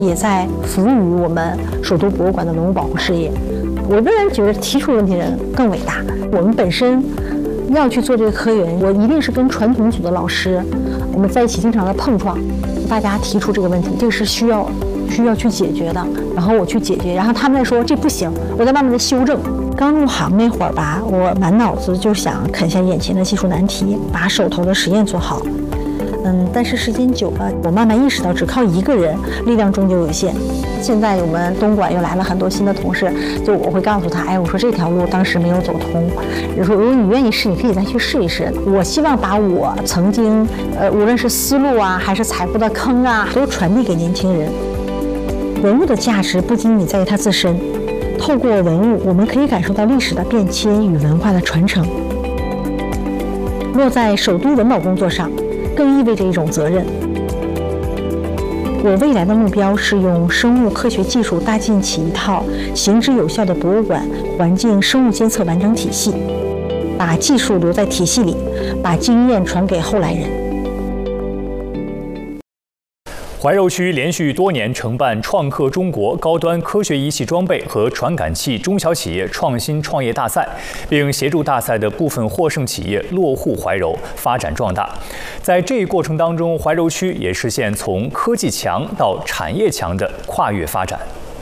也在服务于我们首都博物馆的文物保护事业。我仍然觉得提出问题的人更伟大。我们本身要去做这个科研，我一定是跟传统组的老师，我们在一起经常的碰撞，大家提出这个问题，这个是需要去解决的，然后我去解决，然后他们再说这不行，我再慢慢的修正。刚入行那会儿吧，我满脑子就想啃下眼前的技术难题，把手头的实验做好。但是时间久了，我慢慢意识到，只靠一个人，力量终究有限。现在我们东莞又来了很多新的同事，就我会告诉他，我说这条路当时没有走通，我说如果你愿意试，你可以再去试一试。我希望把我曾经，无论是思路啊，还是踩过的坑啊，都传递给年轻人。文物的价值不仅仅在于它自身，透过文物，我们可以感受到历史的变迁与文化的传承。落在首都文保工作上，更意味着一种责任。我未来的目标是用生物科学技术搭建起一套行之有效的博物馆环境生物监测完整体系，把技术留在体系里，把经验传给后来人。 怀柔区连续多年承办创客中国高端科学仪器装备和传感器中小企业创新创业大赛，并协助大赛的部分获胜企业落户怀柔，发展壮大。在这一过程当中，怀柔区也实现从科技强到产业强的跨越发展。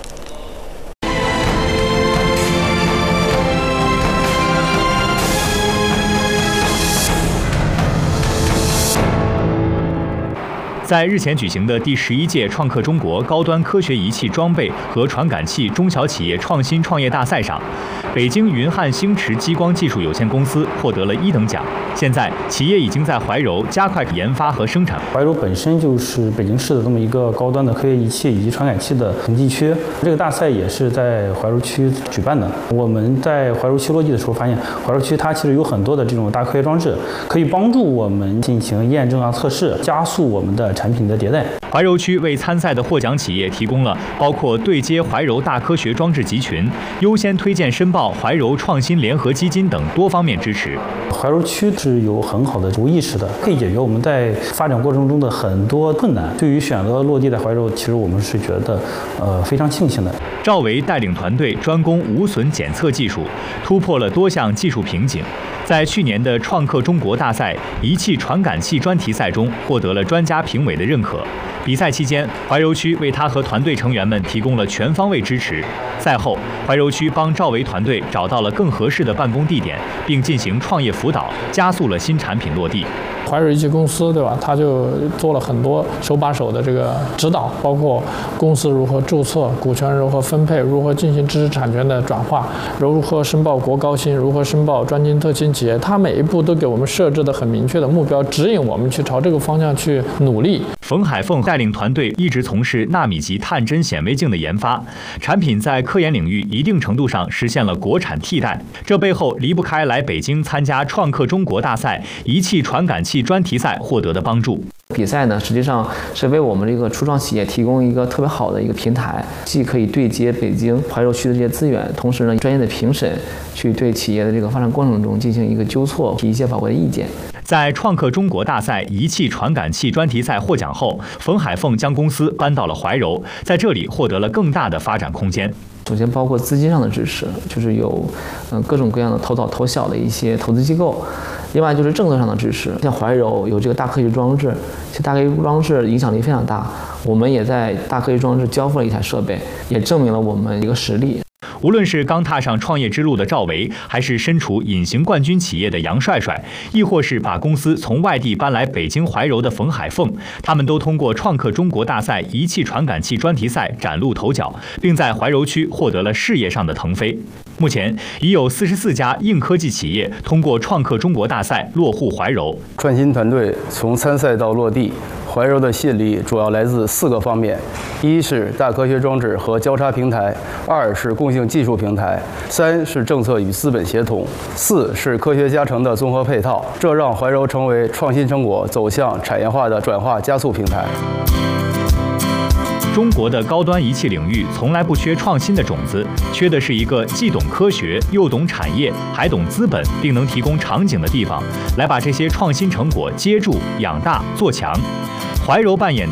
在日前举行的第11届创客中国高端科学仪器装备和传感器中小企业创新创业大赛上，北京云汉星驰激光技术有限公司获得了1等奖。现在，企业已经在怀柔加快研发和生产。 怀柔本身就是北京市的这么一个高端的科学仪器以及传感器的统计区，这个大赛也是在怀柔区举办的。我们在怀柔区落地的时候发现，怀柔区它其实有很多的这种大科学装置，可以帮助我们进行验证啊、测试，加速我们的产品的迭代。 怀柔区为参赛的获奖企业提供了包括对接怀柔大科学装置集群、优先推荐申报怀柔创新联合基金等多方面支持。 怀柔区是有很好的服务意识的，可以解决我们在发展过程中的很多困难。对于选择落地在怀柔，其实我们是觉得非常庆幸的。 赵维带领团队专攻无损检测技术，突破了多项技术瓶颈。在去年的创客中国大赛仪器传感器专题赛中，获得了专家评委的认可。比赛期间，怀柔区为他和团队成员们提供了全方位支持。赛后，怀柔区帮赵维团队找到了更合适的办公地点，并进行创业辅导，加速了新产品落地。 怀柔仪器公司，对吧？他就做了很多手把手的这个指导，包括公司如何注册、股权如何分配、如何进行知识产权的转化、如何申报国高新、如何申报专精特新企业。他每一步都给我们设置的很明确的目标，指引我们去朝这个方向去努力。 冯海凤带领团队一直从事纳米级探针显微镜的研发，产品在科研领域一定程度上实现了国产替代。这背后离不开来北京参加创客中国大赛仪器传感器专题赛获得的帮助。 比赛呢，实际上是为我们这个初创企业提供一个特别好的一个平台，既可以对接北京怀柔区的这些资源，同时呢，专业的评审去对企业的这个发展过程中进行一个纠错，提一些宝贵的意见。 在创客中国大赛仪器传感器专题赛获奖后，冯海凤将公司搬到了怀柔，在这里获得了更大的发展空间。 首先包括资金上的支持，就是有各种各样的投早投小的一些投资机构。另外就是政策上的支持，像怀柔有这个大科学装置，其实大科学装置影响力非常大，我们也在大科学装置交付了一台设备，也证明了我们一个实力。 无论是刚踏上创业之路的赵维，还是身处隐形冠军企业的杨帅帅，亦或是把公司从外地搬来北京怀柔的冯海凤，他们都通过创客中国大赛仪器传感器专题赛崭露头角，并在怀柔区获得了事业上的腾飞。目前已有44家硬科技企业通过创客中国大赛落户怀柔。 创新团队从参赛到落地，怀柔的吸引力主要来自4个方面：一是大科学装置和交叉平台，2是共性技术平台，3是政策与资本协同，4是科学加成的综合配套。这让怀柔成为创新成果走向产业化的转化加速平台。 中国的高端仪器领域从来不缺创新的种子，缺的是一个既懂科学又懂产业还懂资本，并能提供场景的地方，来把这些创新成果接住、养大、做强。怀柔扮演